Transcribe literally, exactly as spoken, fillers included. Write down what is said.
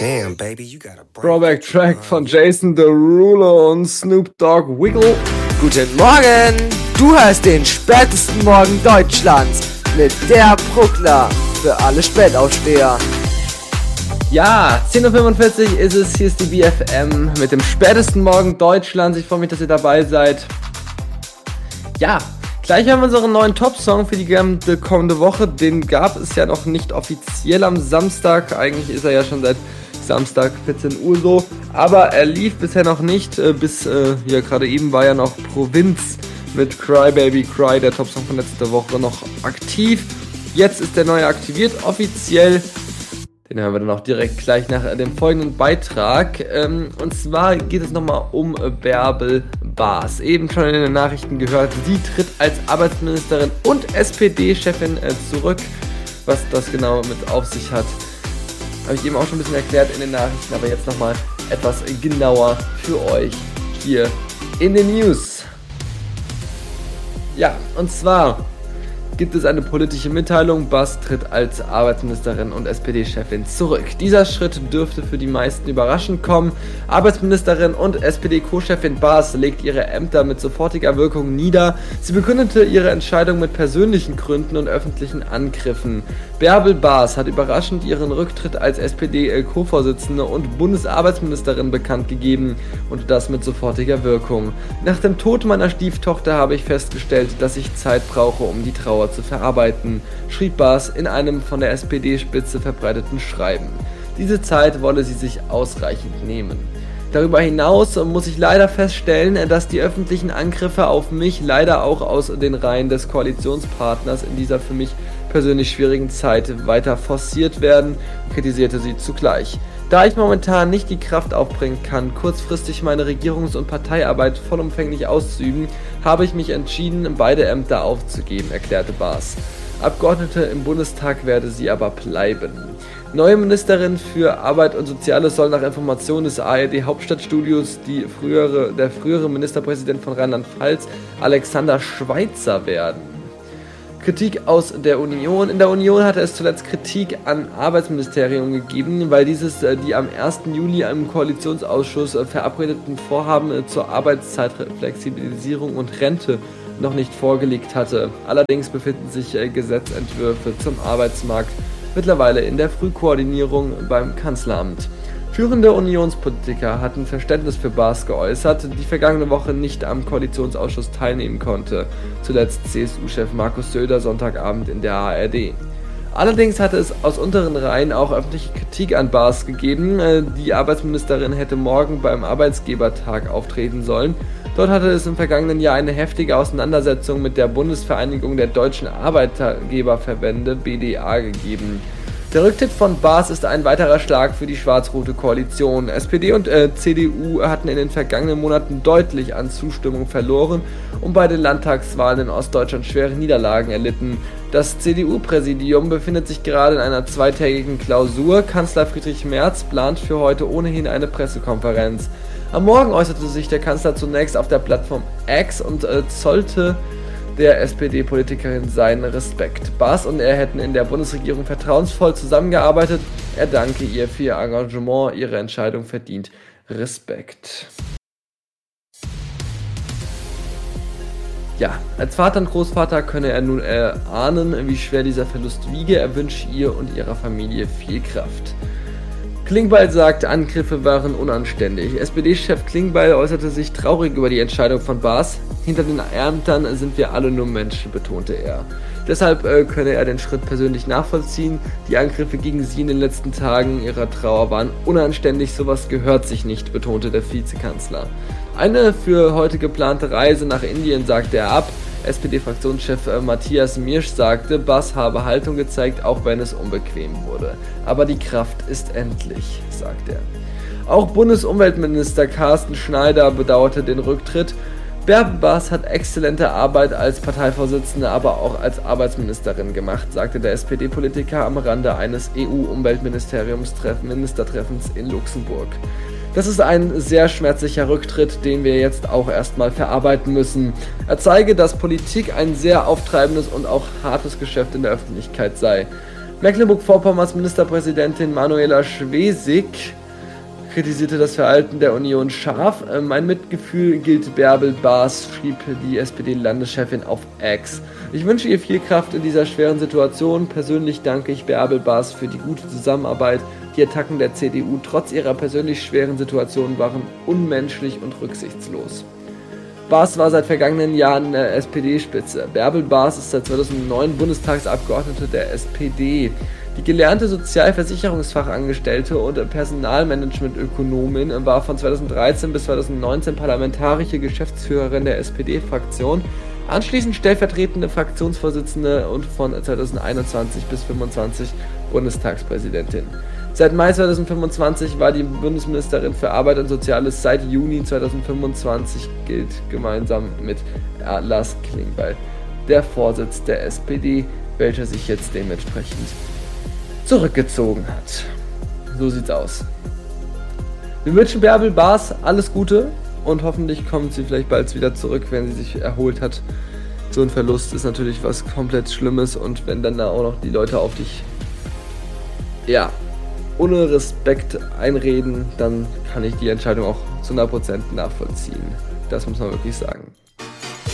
Damn, baby, you got a Throwback Track von Jason Derulo und Snoop Dogg, Wiggle. Guten Morgen! Du hörst den spätesten Morgen Deutschlands mit der Bruckler für alle Spätaufsteher. Ja, zehn Uhr fünfundvierzig ist es, hier ist die B F M mit dem spätesten Morgen Deutschlands. Ich freue mich, dass ihr dabei seid. Ja, gleich haben wir unseren neuen Top-Song für die kommende Woche. Den gab es ja noch nicht offiziell am Samstag. Eigentlich ist er ja schon seit Samstag vierzehn Uhr so. Aber er lief bisher noch nicht. Bis, äh, ja, gerade eben war ja noch Provinz mit Cry Baby Cry, der Top-Song von letzter Woche, noch aktiv. Jetzt ist der neue aktiviert, offiziell. Den hören wir dann auch direkt gleich nach dem folgenden Beitrag. Ähm, und zwar geht es nochmal um Bärbel Baas. Eben schon in den Nachrichten gehört, sie tritt als Arbeitsministerin und S P D-Chefin äh, zurück. Was das genau mit auf sich hat, habe ich eben auch schon ein bisschen erklärt in den Nachrichten, aber jetzt nochmal etwas genauer für euch hier in den News. Ja, und zwar gibt es eine politische Mitteilung. Baas tritt als Arbeitsministerin und S P D-Chefin zurück. Dieser Schritt dürfte für die meisten überraschend kommen. Arbeitsministerin und S P D-Co-Chefin Baas legt ihre Ämter mit sofortiger Wirkung nieder. Sie begründete ihre Entscheidung mit persönlichen Gründen und öffentlichen Angriffen. Bärbel Baas hat überraschend ihren Rücktritt als S P D-Co-Vorsitzende und Bundesarbeitsministerin bekannt gegeben und das mit sofortiger Wirkung. Nach dem Tod meiner Stieftochter habe ich festgestellt, dass ich Zeit brauche, um die Trauer zu verarbeiten, schrieb Baas in einem von der S P D-Spitze verbreiteten Schreiben. Diese Zeit wolle sie sich ausreichend nehmen. Darüber hinaus muss ich leider feststellen, dass die öffentlichen Angriffe auf mich leider auch aus den Reihen des Koalitionspartners in dieser für mich persönlich schwierigen Zeit weiter forciert werden, kritisierte sie zugleich. Da ich momentan nicht die Kraft aufbringen kann, kurzfristig meine Regierungs- und Parteiarbeit vollumfänglich auszuüben, habe ich mich entschieden, beide Ämter aufzugeben, erklärte Baas. Abgeordnete im Bundestag werde sie aber bleiben. Neue Ministerin für Arbeit und Soziales soll nach Informationen des A R D-Hauptstadtstudios die frühere, der frühere Ministerpräsident von Rheinland-Pfalz, Alexander Schweitzer, werden. Kritik aus der Union. In der Union hatte es zuletzt Kritik an Arbeitsministerium gegeben, weil dieses äh, die am ersten Juli im Koalitionsausschuss äh, verabredeten Vorhaben äh, zur Arbeitszeitflexibilisierung und Rente noch nicht vorgelegt hatte. Allerdings befinden sich äh, Gesetzentwürfe zum Arbeitsmarkt mittlerweile in der Frühkoordinierung beim Kanzleramt. Führende Unionspolitiker hatten Verständnis für Baas geäußert, die vergangene Woche nicht am Koalitionsausschuss teilnehmen konnte. Zuletzt C S U-Chef Markus Söder Sonntagabend in der A R D. Allerdings hatte es aus unteren Reihen auch öffentliche Kritik an Baas gegeben. Die Arbeitsministerin hätte morgen beim Arbeitsgebertag auftreten sollen. Dort hatte es im vergangenen Jahr eine heftige Auseinandersetzung mit der Bundesvereinigung der deutschen Arbeitgeberverbände B D A gegeben. Der Rücktritt von Baas ist ein weiterer Schlag für die schwarz-rote Koalition. S P D und äh, C D U hatten in den vergangenen Monaten deutlich an Zustimmung verloren und bei den Landtagswahlen in Ostdeutschland schwere Niederlagen erlitten. Das C D U-Präsidium befindet sich gerade in einer zweitägigen Klausur. Kanzler Friedrich Merz plant für heute ohnehin eine Pressekonferenz. Am Morgen äußerte sich der Kanzler zunächst auf der Plattform X und äh, zollte der S P D-Politikerin seinen Respekt. Baas und er hätten in der Bundesregierung vertrauensvoll zusammengearbeitet. Er danke ihr für ihr Engagement, ihre Entscheidung verdient Respekt. Ja, als Vater und Großvater könne er nun erahnen, wie schwer dieser Verlust wiege. Er wünsche ihr und ihrer Familie viel Kraft. Klingbeil sagt, Angriffe waren unanständig. S P D-Chef Klingbeil äußerte sich traurig über die Entscheidung von Baas. Hinter den Ämtern sind wir alle nur Menschen, betonte er. Deshalb äh, könne er den Schritt persönlich nachvollziehen. Die Angriffe gegen sie in den letzten Tagen ihrer Trauer waren unanständig, sowas gehört sich nicht, betonte der Vizekanzler. Eine für heute geplante Reise nach Indien sagte er ab. S P D-Fraktionschef äh, Matthias Miersch sagte, Baas habe Haltung gezeigt, auch wenn es unbequem wurde. Aber die Kraft ist endlich, sagt er. Auch Bundesumweltminister Carsten Schneider bedauerte den Rücktritt. Bärbel Baas hat exzellente Arbeit als Parteivorsitzende, aber auch als Arbeitsministerin gemacht, sagte der S P D-Politiker am Rande eines E U-Umweltministeriums-Ministertreffens in Luxemburg. Das ist ein sehr schmerzlicher Rücktritt, den wir jetzt auch erstmal verarbeiten müssen. Er zeige, dass Politik ein sehr auftreibendes und auch hartes Geschäft in der Öffentlichkeit sei. Mecklenburg-Vorpommerns Ministerpräsidentin Manuela Schwesig kritisierte das Verhalten der Union scharf. Mein Mitgefühl gilt Bärbel Baas, schrieb die S P D-Landeschefin auf X. Ich wünsche ihr viel Kraft in dieser schweren Situation. Persönlich danke ich Bärbel Baas für die gute Zusammenarbeit. Die Attacken der C D U trotz ihrer persönlich schweren Situation waren unmenschlich und rücksichtslos. Baas war seit vergangenen Jahren in der S P D-Spitze. Bärbel Baas ist seit zweitausendneun Bundestagsabgeordnete der S P D. Die gelernte Sozialversicherungsfachangestellte und Personalmanagement-Ökonomin war von zweitausenddreizehn bis zweitausendneunzehn parlamentarische Geschäftsführerin der S P D-Fraktion, anschließend stellvertretende Fraktionsvorsitzende und von zweitausendeinundzwanzig bis zweitausendfünfundzwanzig Bundestagspräsidentin. Seit Mai zweitausendfünfundzwanzig war die Bundesministerin für Arbeit und Soziales. Seit Juni zweitausendfünfundzwanzig gilt gemeinsam mit Lars Klingbeil der Vorsitz der S P D, welcher sich jetzt dementsprechend zurückgezogen hat. So sieht's aus. Wir wünschen Bärbel Baas alles Gute und hoffentlich kommt sie vielleicht bald wieder zurück, wenn sie sich erholt hat. So ein Verlust ist natürlich was komplett Schlimmes und wenn dann da auch noch die Leute auf dich, ja, ohne Respekt einreden, dann kann ich die Entscheidung auch zu hundert Prozent nachvollziehen. Das muss man wirklich sagen.